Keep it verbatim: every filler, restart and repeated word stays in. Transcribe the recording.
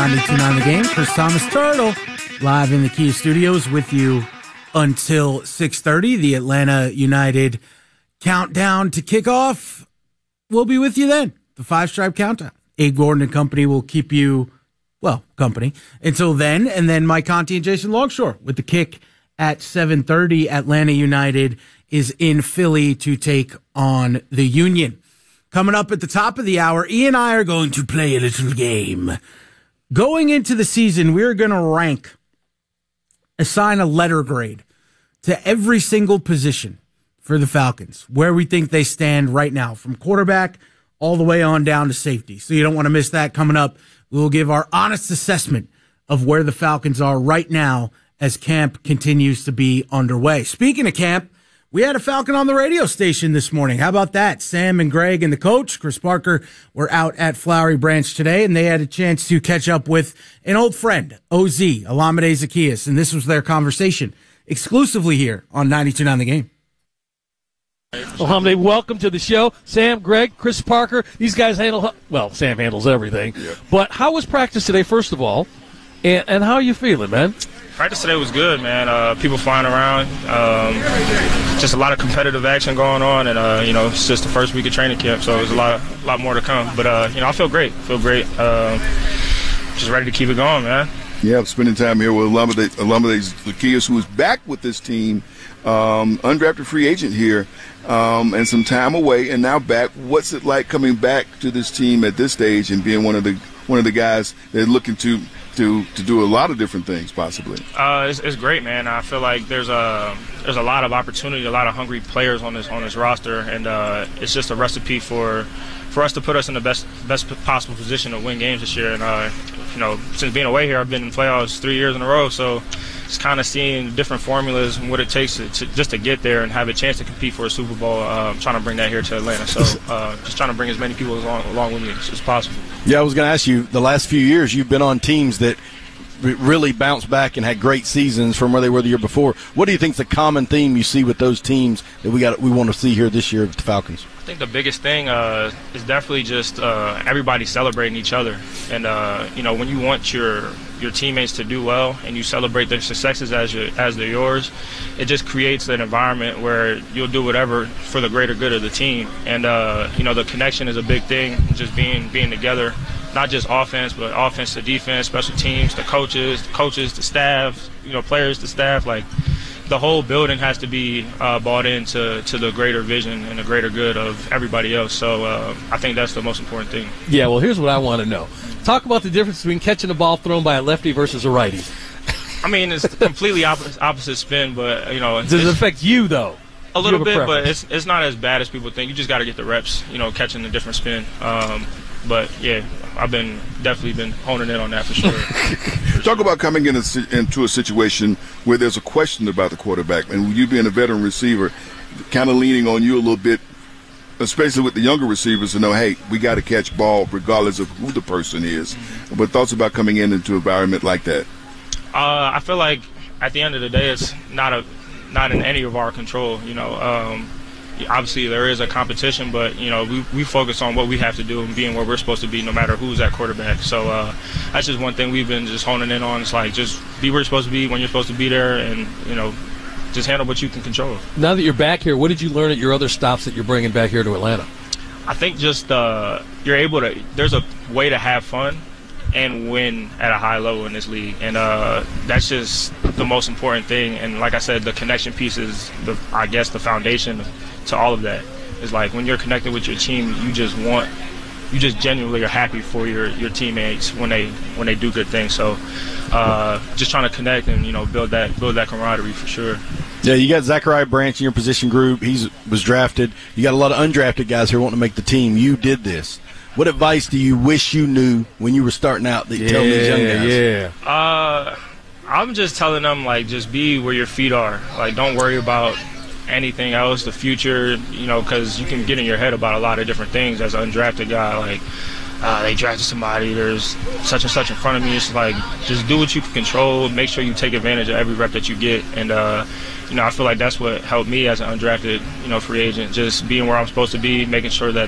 ninety-two point nine The Game. Chris Thomas Turtle live in the Kia Studios with you until six thirty. The Atlanta United countdown to kickoff. We'll be with you then. The Five Stripe Countdown. Abe Gordon and company will keep you, well, company until then. And then Mike Conti and Jason Longshore with the kick at seven thirty. Atlanta United is in Philly to take on the Union. Coming up at the top of the hour, E and I are going to play a little game. Going into the season, we're going to rank, assign a letter grade to every single position for the Falcons, where we think they stand right now, from quarterback all the way on down to safety. So you don't want to miss that. Coming up, we'll give our honest assessment of where the Falcons are right now as camp continues to be underway. Speaking of camp, we had a Falcon on the radio station this morning. How about that? Sam and Greg and the coach, Chris Parker, were out at Flowery Branch today, and they had a chance to catch up with an old friend, O Z, Olamide Zaccheaus, and this was their conversation exclusively here on ninety-two point nine The Game. Olamide, welcome to the show. Sam, Greg, Chris Parker, these guys handle, well, Sam handles everything. Yeah. But how was practice today, first of all, and, and how are you feeling, man? Practice today was good, man. Uh, people flying around, um, just a lot of competitive action going on, and uh, you know, it's just the first week of training camp, so there's a lot, a lot more to come. But uh, you know, I feel great. Feel great. Uh, just ready to keep it going, man. Yeah, I'm spending time here with Olamide Zaccheaus, who is back with this team, um, undrafted free agent here, um, and some time away, and now back. What's it like coming back to this team at this stage and being one of the one of the guys they're looking to? To, to do a lot of different things, possibly. Uh, it's, it's great, man. I feel like there's a there's a lot of opportunity, a lot of hungry players on this on this roster, and uh, it's just a recipe for for us to put us in the best best possible position to win games this year. And uh, you know, since being away here, I've been in playoffs three years in a row, so just kind of seeing different formulas and what it takes to, to just to get there and have a chance to compete for a Super Bowl. Uh, I'm trying to bring that here to Atlanta, so uh, just trying to bring as many people along, along with me as, as possible. Yeah, I was going to ask you, the last few years you've been on teams that really bounced back and had great seasons from where they were the year before. What do you think is the common theme you see with those teams that we got we want to see here this year with the Falcons? I think the biggest thing uh, is definitely just uh, everybody celebrating each other. And, uh, you know, when you want your your teammates to do well and you celebrate their successes as your, as they're yours, it just creates an environment where you'll do whatever for the greater good of the team. And, uh, you know, the connection is a big thing, just being being together, not just offense, but offense to defense, special teams, the coaches, the coaches, the staff, you know, players, the staff, like, the whole building has to be uh, bought into to the greater vision and the greater good of everybody else. So uh, I think that's the most important thing. Yeah, well, here's what I want to know. Talk about the difference between catching a ball thrown by a lefty versus a righty. I mean, it's completely opposite, opposite spin, but, you know. Does it affect you, though? A little bit, but it's it's not as bad as people think. You just got to get the reps, you know, catching the different spin. Um, but, yeah, I've been definitely been honing in on that for sure. for Talk sure. about coming in a, into a situation where there's a question about the quarterback, and you being a veteran receiver, kind of leaning on you a little bit, especially with the younger receivers, to know, hey, we got to catch ball regardless of who the person is. Mm-hmm. But thoughts about coming in into an environment like that? Uh, I feel like at the end of the day, it's not a not in any of our control. You know, um, obviously there is a competition, but you know we, we focus on what we have to do and being where we're supposed to be, no matter who's at quarterback. So uh, that's just one thing we've been just honing in on. It's like just be where you're supposed to be when you're supposed to be there, and you know just handle what you can control. Now that you're back here, what did you learn at your other stops that you're bringing back here to Atlanta? I think just uh, you're able to. There's a way to have fun and win at a high level in this league, and uh, that's just the most important thing. And like I said, the connection piece is, the, I guess, the foundation to all of that. It's like when you're connected with your team, you just want, you just genuinely are happy for your, your teammates when they when they do good things. So, uh, just trying to connect and you know build that build that camaraderie for sure. Yeah, you got Zachariah Branch in your position group. He was drafted. You got a lot of undrafted guys who want to make the team. You did this. What advice do you wish you knew when you were starting out that you yeah, tell these young guys? Yeah. Uh, I'm just telling them, like, just be where your feet are. Like, don't worry about anything else, the future, you know, because you can get in your head about a lot of different things as an undrafted guy. Like, uh, they drafted somebody, there's such and such in front of me. It's like, just do what you can control. Make sure you take advantage of every rep that you get. And, uh, you know, I feel like that's what helped me as an undrafted, you know, free agent, just being where I'm supposed to be, making sure that